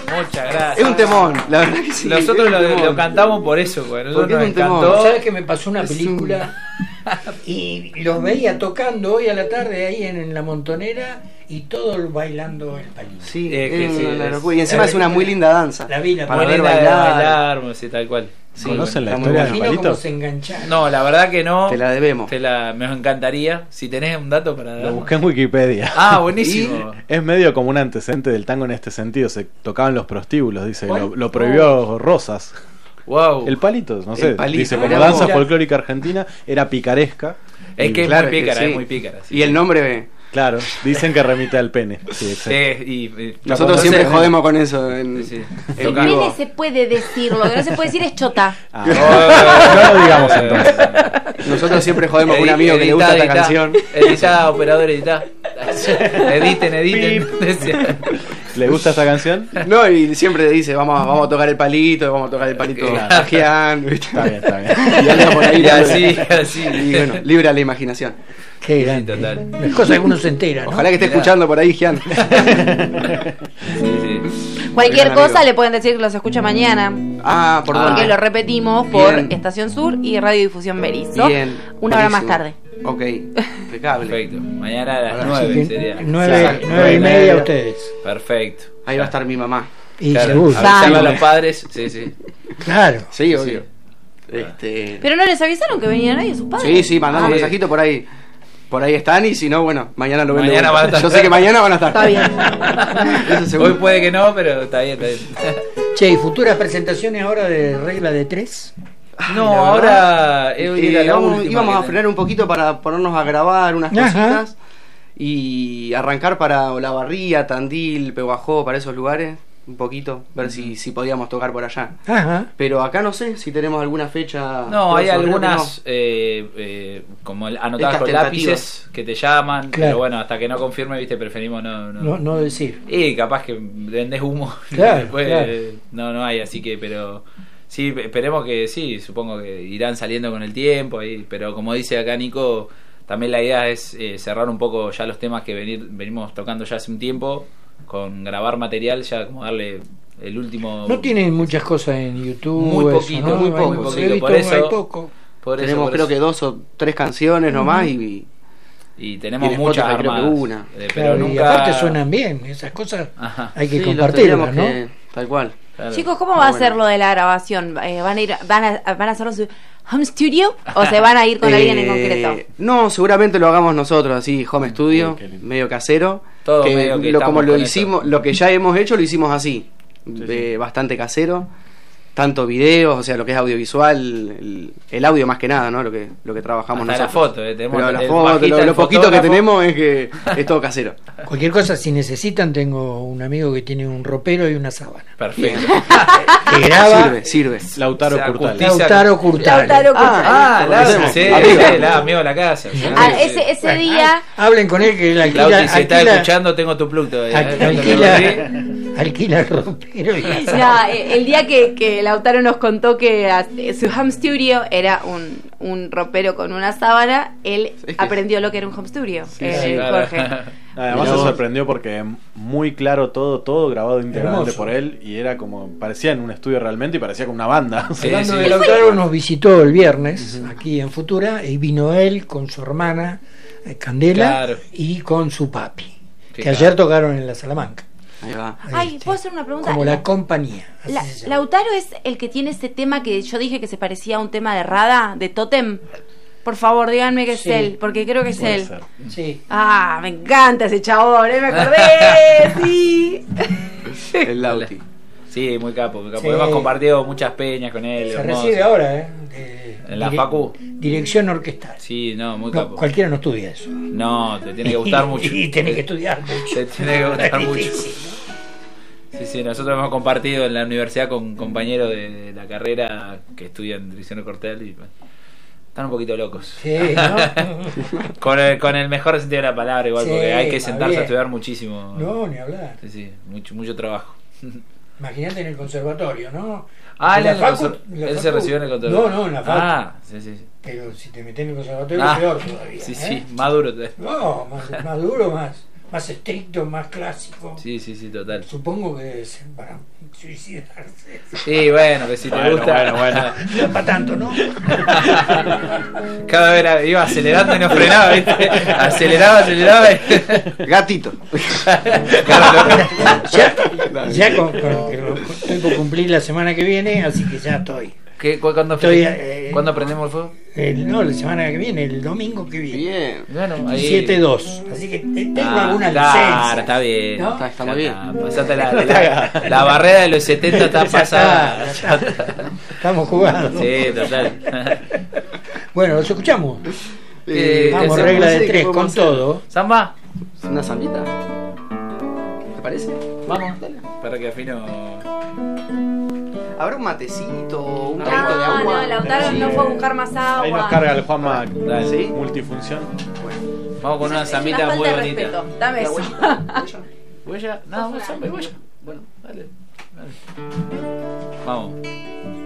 Muchas gracias. Es un temón, la verdad que sí. Nosotros lo cantamos por eso, güey. Nosotros nos encantó. ¿Sabes que me pasó una película? Y los veía tocando hoy a la tarde ahí en la Montonera y todos bailando el palito. Sí, una locura. Y encima es una muy linda danza. La vi, para muy ver linda de bailar. sí, tal cual. Sí, ¿Conocen la está historia muy del Imagino cómo palito? se engancharon. No, la verdad que no. Te la debemos. Me encantaría. Si tenés un dato para dar. Lo busqué en Wikipedia. Ah, buenísimo. Es medio como un antecedente del tango en este sentido. Se tocaban los prostíbulos, dice. ¿Cuál? Lo prohibió Rosas. Wow. El palito, no sé. El palito, dice, como mirá danza vos. folclórica argentina, era picaresca. Es que Claro es muy que pícara, sí. es muy pícara. sí. Y el nombre, Claro, dicen que remite al pene. Sí, exacto. nosotros siempre jodemos con eso. Sí, sí. en Toca- vivo. Pene se puede decir, lo que no se puede decir es chota. Ah, no lo digamos entonces. Nosotros siempre jodemos con un amigo que le gusta esta canción. Editá, operador, editá. Editen. ¿Le gusta esta canción? No, y siempre dice, vamos a tocar el palito Claro. a Gian, ¿viste? Está bien. Y anda por ahí Y así. Y bueno, libre a la imaginación. Qué grande. total. Las cosas que uno se entera, ¿no? Ojalá que esté Mirá. escuchando por ahí, Gian. Sí. Cualquier Gran cosa amigo. le pueden decir que los escucha mañana. Ah, por Porque dónde. lo repetimos por Bien. Estación Sur y Radiodifusión Berizo. Bien. Una hora más buenísimo. tarde. Ok, impecable. Perfecto. Mañana a las Ahora, 9 Así que sería. 9 y media ustedes. Perfecto. Ahí va a estar mi mamá. Y Claro, seguro. avisarle a Vale. los padres. Sí. Claro. Sí, obvio. Pero no les avisaron que venían hoy sus padres. Sí, mandamos un sí. mensajito por ahí. Por ahí están y si no, bueno, mañana lo ven. de Mañana vuelta. van a estar. Yo sé que mañana van a estar. Está bien. Eso seguro. Hoy puede que no, pero está bien. Che, ¿y futuras presentaciones ahora de regla de 3? No, la ahora era la última íbamos a que- frenar un poquito para ponernos a grabar unas Ajá. cositas y arrancar para Olavarría, Tandil, Pehuajó, para esos lugares, un poquito, ver si podíamos tocar por allá. Ajá. Pero acá no sé si tenemos alguna fecha. No, hay creo que algunas como anotadas Estas con tentativas. lápices que te llaman, Claro. pero bueno, hasta que no confirme, viste, preferimos No decir. Y capaz que vendés humo. Claro, Después, claro. no hay, así que, pero sí, esperemos que sí, supongo que irán saliendo con el tiempo, ahí, pero como dice acá Nico, también la idea es cerrar un poco ya los temas que venimos tocando ya hace un tiempo, con grabar material, ya como darle el último... No tienen muchas cosas en YouTube. Muy eso, poquito, ¿no? muy Hay- poco, he visto, por eso- hay poco. por eso, Tenemos por creo eso. que 2 o 3 canciones nomás Y tenemos y en muchas Spotify creo que armadas, una. pero Claro, y nunca... aparte suenan bien, esas cosas Ajá. hay que sí, compartirlas, los ¿no? tendríamos que- tal cual. Claro. Chicos, ¿cómo va a ser bueno. lo de la grabación? ¿Van a hacerlo en su home studio o se van a ir con alguien en concreto? No, seguramente lo hagamos nosotros así, home studio, qué lindo. medio casero. Todo medio que como estamos lo con hicimos, eso. lo que ya hemos hecho lo hicimos así, sí. bastante casero, tanto videos, o sea, lo que es audiovisual, el audio más que nada, ¿no? Lo que trabajamos Hasta la nosotros. foto, tenemos Pero la el foto, bajista, lo el poquito que fotógrafo. tenemos es que es todo casero. Cualquier cosa, si necesitan, tengo un amigo que tiene un ropero y una sábana. Perfecto. Que graba Sirve. Lautaro O sea, Curtal. justicia- Lautaro Curtale. Lautaro Ah, Lo la, conocemos. sí, Amigo. sí, amigo de la casa. Ah, ese día Hablen con él que él alquila, Lauti, si estás alquila, escuchando, tengo tu plug todavía. alquila el ropero y la no, sábana. el día que Lautaro nos contó que su home studio era un ropero con una sábana, él Es que- aprendió lo que era un home studio. claro. Jorge. Además Mirá se vos. sorprendió porque muy claro todo grabado íntegramente Hermoso. por él y era como, parecía en un estudio realmente y parecía como una banda. Sí, Hablando sí. de Lautaro, nos visitó el viernes aquí en Futura y vino él con su hermana Candela Claro. y con su papi, Qué que ayer tocaron en la Salamanca. Ahí va. Ay, ¿puedo hacer una pregunta? Como la compañía. así se llama. Lautaro es el que tiene ese tema que yo dije que se parecía a un tema de Rada, de Totem. Por favor, díganme que Sí. es él, porque creo que es Puede él. ser. Sí. Ah, me encanta ese chabón, me acordé, sí. El Lauti. Sí, muy capo, muy capo. Sí. Hemos compartido muchas peñas con él. Se hermoso. recibe ahora, En la facu. Dirección orquestal. Sí, no, muy No, capo. cualquiera no estudia eso. No, te tiene que gustar mucho. Y tiene que estudiar mucho. Te tiene que gustar Es mucho. difícil, Sí, nosotros hemos compartido en la universidad con compañeros de la carrera que estudian dirección cortel y bueno, están un poquito locos. ¿no? Sí, ¿no? Con el mejor sentido de la palabra, igual, Sí, porque hay que está sentarse bien. a estudiar muchísimo. No, ni hablar. Sí, mucho trabajo. Imagínate en el conservatorio, ¿no? Ah, En la él facu- en la él se facu- recibió en el conservatorio. No, en la facu. Ah, sí. Pero si te metes en el conservatorio, Ah, peor todavía. Sí, ¿eh? sí, más duro. No, más duro, más más estricto, más clásico. Sí, total. Supongo que es para suicidarse. Sí, bueno, que si te Bueno, gusta. bueno. No es para tanto, ¿no? Cada vez iba acelerando y no frenaba, ¿viste? Aceleraba. Gatito. Ya que lo estoy por cumplir la semana que viene, así que ya estoy. ¿Cuándo Estoy, ¿Cuándo prendemos el fuego? No, la semana que viene, el domingo que viene. Bien. Bueno, ahí. 7-2. Así que tengo alguna Claro, licencia. está bien. ¿No? Está muy bien. Pasaste la barrera de los 70 está Ya pasada. está, ya. Estamos jugando. Sí, total. Bueno, los escuchamos. ¿Qué Vamos, hacemos? regla de Sí, ¿qué 3 con podemos hacer? todo. Samba, Una zambita. ¿Te parece? vamos, dale. Para que afino. ¿Habrá un matecito, un traguito de No, agua? no, Lautaro Sí. no fue a buscar más agua. Ahí nos carga el Juanma Dale. ¿Sí? multifunción. Vamos con una Es zambita una muy falta de bonita. respeto. Dame eso. ¿Huella? No, samba y huella. Bueno, dale. Vamos.